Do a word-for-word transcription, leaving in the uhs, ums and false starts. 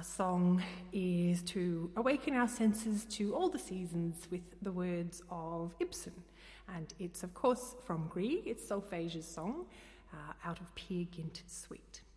Our song is to awaken our senses to all the seasons with the words of Ibsen. And it's, of course, from Grieg. It's Solfège's song, uh, out of Peer Gynt Suite.